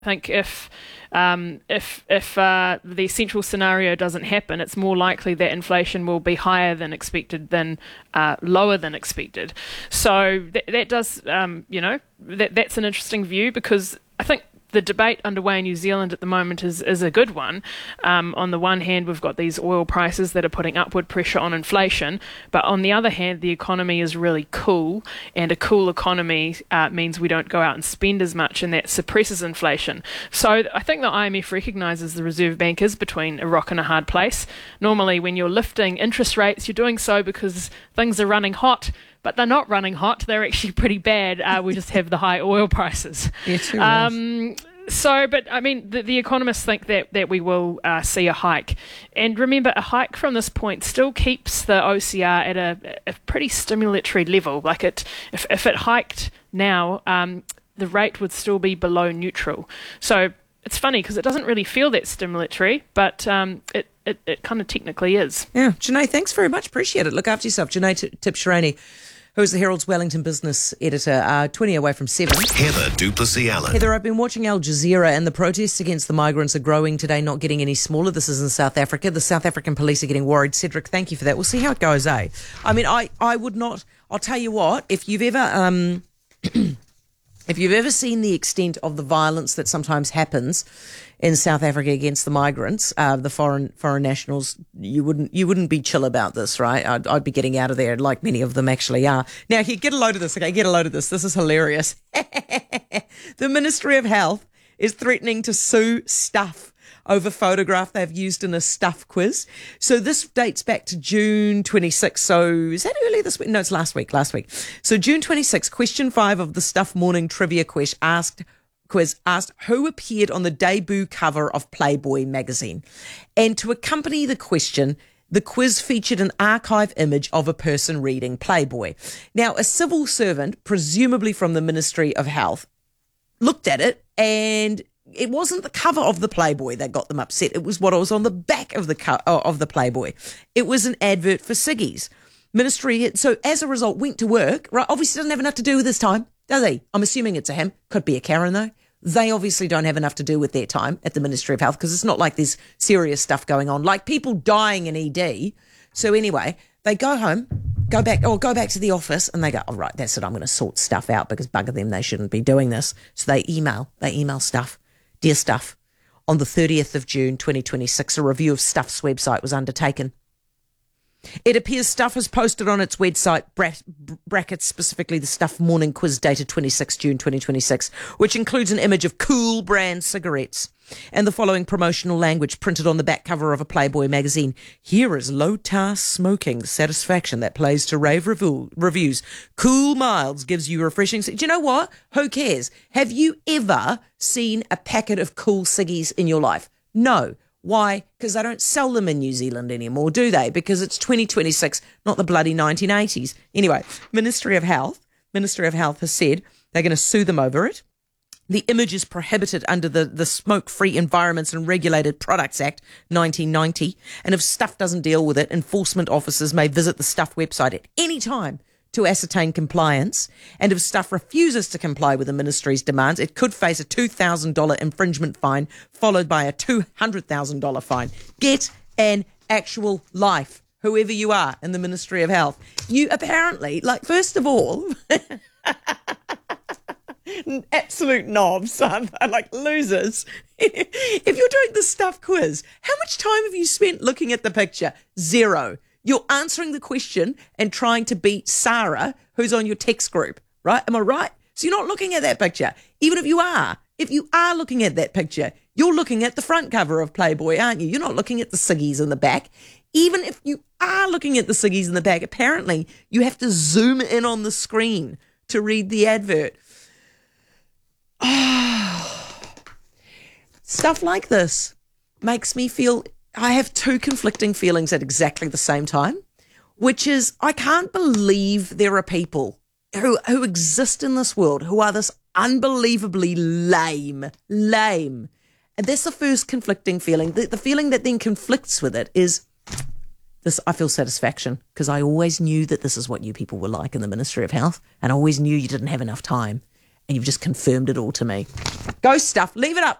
I think if the central scenario doesn't happen, it's more likely that inflation will be higher than expected than lower than expected. So that does, that's an interesting view, because I think the debate underway in New Zealand at the moment is a good one. On the one hand, we've got these oil prices that are putting upward pressure on inflation, but on the other hand, the economy is really cool, and a cool economy means we don't go out and spend as much, and that suppresses inflation. So I think the IMF recognises the Reserve Bank is between a rock and a hard place. Normally, when you're lifting interest rates, you're doing so because things are running hot, but they're not running hot. They're actually pretty bad. We just have the high oil prices. Yeah, too right. But I mean, the economists think that we will see a hike. And remember, a hike from this point still keeps the OCR at a pretty stimulatory level. Like if it hiked now, the rate would still be below neutral. So it's funny because it doesn't really feel that stimulatory, but it kind of technically is. Yeah, Janae, thanks very much. Appreciate it. Look after yourself. Janae Tibshirani, who is the Herald's Wellington business editor, 20 away from 7. Heather Duplessis-Allen. Heather, I've been watching Al Jazeera, and the protests against the migrants are growing today, not getting any smaller. This is in South Africa. The South African police are getting worried. Cedric, thank you for that. We'll see how it goes, eh? I mean, I would not... I'll tell you what, if you've ever... If you've ever seen the extent of the violence that sometimes happens in South Africa against the migrants, the foreign nationals, you wouldn't be chill about this, right? I'd be getting out of there, like many of them actually are. Now, here, get a load of this, okay? Get a load of this. This is hilarious. The Ministry of Health is threatening to sue Stuff over photograph they've used in a Stuff quiz. So this dates back to June 26. So is that early this week? No, it's last week. So June 26, question 5 of the Stuff morning trivia quiz asked who appeared on the debut cover of Playboy magazine. And to accompany the question, the quiz featured an archive image of a person reading Playboy. Now, a civil servant, presumably from the Ministry of Health, looked at it, and it wasn't the cover of the Playboy that got them upset. It was what was on the back of the Playboy. It was an advert for ciggies. Ministry, so as a result, went to work. Right, obviously doesn't have enough to do with this time, does he? I'm assuming it's a him. Could be a Karen, though. They obviously don't have enough to do with their time at the Ministry of Health, because it's not like there's serious stuff going on, like people dying in ED. So anyway, they go home, go back to the office, and they go, all right, that's it. I'm going to sort Stuff out, because bugger them, they shouldn't be doing this. So they email Stuff. Dear Stuff, on the 30th of June 2026, a review of Stuff's website was undertaken. It appears Stuff has posted on its website, brackets specifically the Stuff morning quiz dated 26 June 2026, which includes an image of Cool brand cigarettes and the following promotional language printed on the back cover of a Playboy magazine. Here is low-tar smoking satisfaction that plays to rave reviews. Cool Miles gives you refreshing... Do you know what? Who cares? Have you ever seen a packet of Cool ciggies in your life? No. Why? Because they don't sell them in New Zealand anymore, do they? Because it's 2026, not the bloody 1980s. Anyway, Ministry of Health has said they're going to sue them over it. The image is prohibited under the Smoke-Free Environments and Regulated Products Act 1990. And if Stuff doesn't deal with it, enforcement officers may visit the Stuff website at any time to ascertain compliance. And if Stuff refuses to comply with the ministry's demands, it could face a $2,000 infringement fine, followed by a $200,000 fine. Get an actual life, whoever you are in the Ministry of Health. You apparently, like, first of all... absolute knobs, like losers. If you're doing the Stuff quiz, how much time have you spent looking at the picture? 0. You're answering the question and trying to beat Sarah, who's on your text group, right? Am I right? So you're not looking at that picture. Even if you are looking at that picture, you're looking at the front cover of Playboy, aren't you? You're not looking at the ciggies in the back. Even if you are looking at the ciggies in the back, apparently you have to zoom in on the screen to read the advert. Stuff like this makes me feel... I have two conflicting feelings at exactly the same time, which is I can't believe there are people who exist in this world who are this unbelievably lame. And that's the first conflicting feeling. The feeling that then conflicts with it is this: I feel satisfaction, because I always knew that this is what you people were like in the Ministry of Health, and I always knew you didn't have enough time. You've just confirmed it all to me. Ghost stuff. Leave it up.